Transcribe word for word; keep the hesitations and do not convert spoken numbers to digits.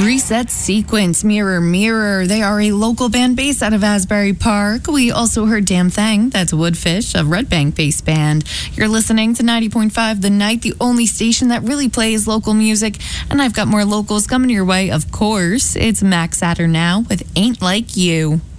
Reset Sequence, Mirror Mirror. They are a local band based out of Asbury Park. We also heard Damn Thing. That's Woodfish, a Red Bank-based band. You're listening to ninety point five The Night, the only station that really plays local music. And I've got more locals coming your way, of course. It's Max Satter now with Ain't Like You.